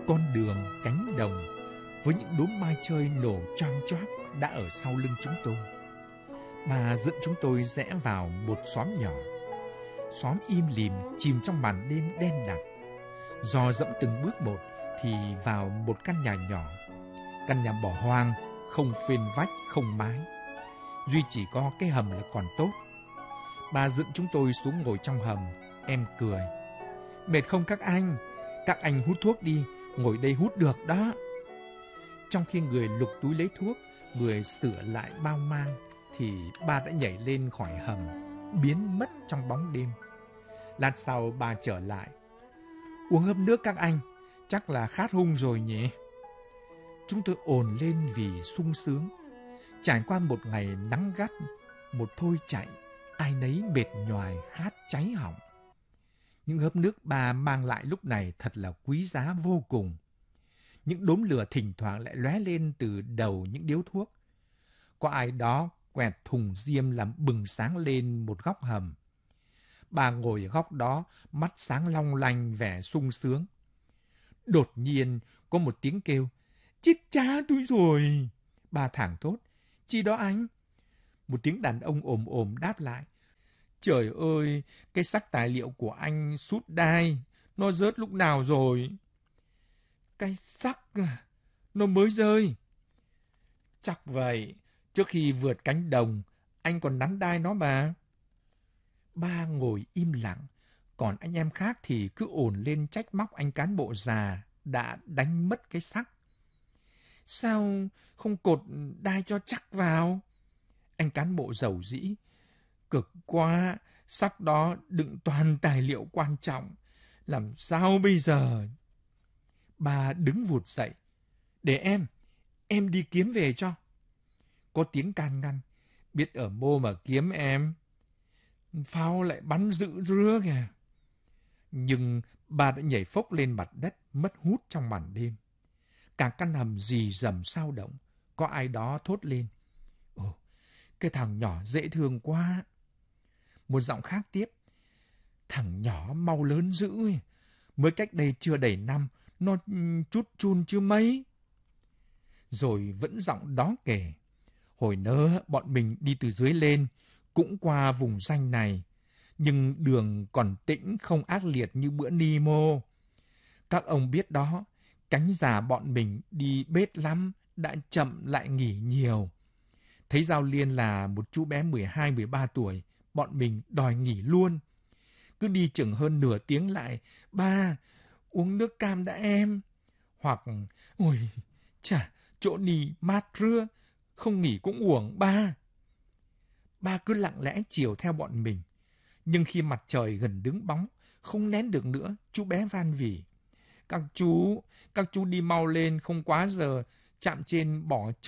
Con đường, cánh đồng với những đốm mai chơi nổ choang choác đã ở sau lưng chúng tôi. Bà dẫn chúng tôi rẽ vào một xóm nhỏ. Xóm im lìm chìm trong màn đêm đen đặc. Dò dẫm từng bước một thì vào một căn nhà nhỏ. Căn nhà bỏ hoang, không phên vách, không mái. Duy chỉ có cái hầm là còn tốt. Bà dẫn chúng tôi xuống ngồi trong hầm. Em cười. Mệt không các anh? Các anh hút thuốc đi, ngồi đây hút được đó. Trong khi người lục túi lấy thuốc, người sửa lại bao mang, thì bà đã nhảy lên khỏi hầm, biến mất trong bóng đêm. Lát sau bà trở lại. Uống hớp nước các anh, chắc là khát hung rồi nhỉ? Chúng tôi ồn lên vì sung sướng. Trải qua một ngày nắng gắt, một thôi chạy, ai nấy mệt nhoài khát cháy họng. Những hớp nước bà mang lại lúc này thật là quý giá vô cùng. Những đốm lửa thỉnh thoảng lại lóe lên từ đầu những điếu thuốc. Có ai đó quẹt thùng diêm làm bừng sáng lên một góc hầm. Bà ngồi ở góc đó, mắt sáng long lanh vẻ sung sướng. Đột nhiên có một tiếng kêu, chết cha tôi rồi. Bà thảng thốt, chi đó anh? Một tiếng đàn ông ồm ồm đáp lại, trời ơi, cái xắc tài liệu của anh sút đai, nó rớt lúc nào rồi? Cái xắc à, nó mới rơi. Chắc vậy, trước khi vượt cánh đồng, anh còn nắn đai nó mà. Ba ngồi im lặng, còn anh em khác thì cứ ồn lên trách móc anh cán bộ già đã đánh mất cái xắc. Sao không cột đai cho chắc vào? Anh cán bộ rầu rĩ. Cực quá, xắc đó đựng toàn tài liệu quan trọng. Làm sao bây giờ? Bà đứng vụt dậy. Để em đi kiếm về cho. Có tiếng can ngăn. Biết ở mô mà kiếm em. Pháo lại bắn dữ rứa kìa. Nhưng bà đã nhảy phốc lên mặt đất, mất hút trong màn đêm. Cả căn hầm rì rầm sao động. Có ai đó thốt lên. Ồ, cái thằng nhỏ dễ thương quá. Một giọng khác tiếp. Thằng nhỏ mau lớn dữ. Mới cách đây chưa đầy năm, nó chút chun chưa mấy. Rồi vẫn giọng đó kể. Hồi nớ bọn mình đi từ dưới lên, cũng qua vùng ranh này. Nhưng đường còn tĩnh không ác liệt như bữa Nemo. Các ông biết đó, cánh già bọn mình đi bết lắm, đã chậm lại nghỉ nhiều. Thấy Giao Liên là một chú bé 12-13 tuổi, bọn mình đòi nghỉ luôn. Cứ đi chừng hơn nửa tiếng lại, ba, uống nước cam đã em. Hoặc, ôi, chà, chỗ nì mát rưa, không nghỉ cũng uổng ba. Ba cứ lặng lẽ chiều theo bọn mình. Nhưng khi mặt trời gần đứng bóng, không nén được nữa, chú bé van vỉ. Các chú đi mau lên, không quá giờ, trạm trên bỏ